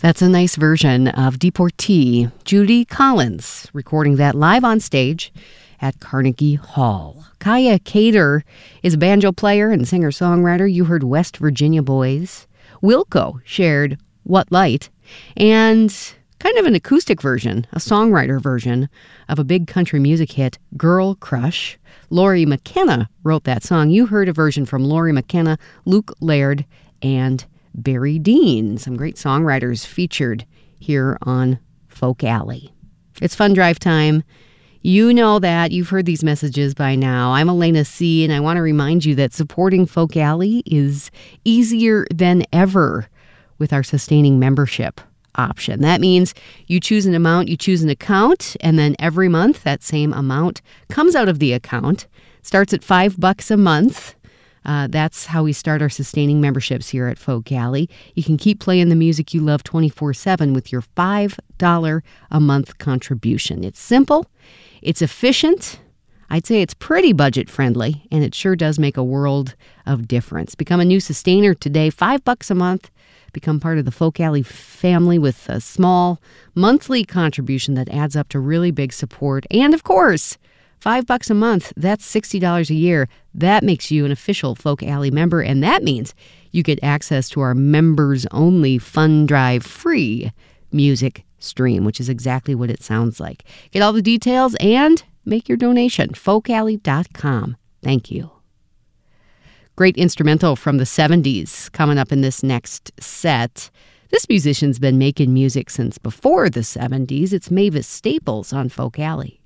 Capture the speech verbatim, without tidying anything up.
That's a nice version of Deportee, Judy Collins, recording that live on stage at Carnegie Hall. Kaya Cater is a banjo player and singer-songwriter. You heard West Virginia Boys. Wilco shared What Light, and kind of an acoustic version, a songwriter version of a big country music hit, Girl Crush. Lori McKenna wrote that song. You heard a version from Lori McKenna, Luke Laird, and Barry Dean. Some great songwriters featured here on Folk Alley. It's fun drive time. You know that. You've heard these messages by now. I'm Elena C., and I want to remind you that supporting Folk Alley is easier than ever with our sustaining membership option. That means you choose an amount, you choose an account, and then every month that same amount comes out of the account. Starts at five bucks a month. Uh, that's how we start our sustaining memberships here at Folk Alley. You can keep playing the music you love twenty-four seven with your five dollars a month contribution. It's simple, it's efficient, I'd say it's pretty budget friendly, and it sure does make a world of difference. Become a new sustainer today, five bucks a month. Become part of the Folk Alley family with a small monthly contribution that adds up to really big support. And of course, Five bucks a month, that's sixty dollars a year. That makes you an official Folk Alley member, and that means you get access to our members-only Fun Drive free music stream, which is exactly what it sounds like. Get all the details and make your donation. folk alley dot com. Thank you. Great instrumental from the seventies coming up in this next set. This musician's been making music since before the seventies. It's Mavis Staples on Folk Alley.